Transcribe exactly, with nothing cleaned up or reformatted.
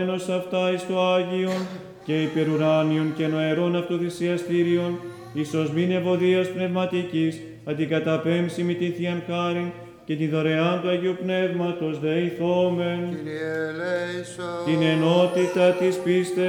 Ενός αυτά εις το Άγιον και υπερουράνιον και νοερών αυτοθυσιαστήριον, ίσως μην ευωδίας πνευματικής, αντικαταπέμψει με τη Θείαν Χάριν και τη δωρεάν του Αγίου Πνεύματος δεηθόμεν. Κύριε ελέησον. Την ενότητα της πίστεως